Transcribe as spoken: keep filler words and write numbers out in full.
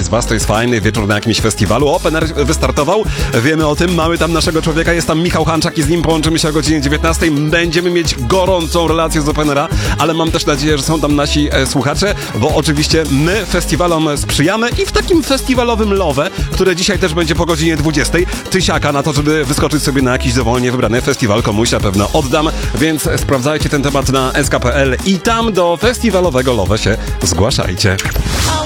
z was to jest fajny wieczór na jakimś festiwalu. Open Air wystartował, wiemy o tym, mamy tam naszego człowieka, jest tam Michał Hanczak i z nim połączymy się o godzinie dziewiętnastej. Będziemy mieć gorącą relację z Open Aira, ale mam też nadzieję, że są tam nasi e, słuchacze, bo oczywiście my festiwalom sprzyjamy i w takim festiwalowym love, które dzisiaj też będzie po godzinie dwudziestej, tysiaka na to, żeby wyskoczyć sobie na jakiś dowolnie wybrany festiwal, komuś na pewno oddam, więc sprawdzajcie ten temat na s k kropka p l i tam do festiwalowego love się zgłaszajcie.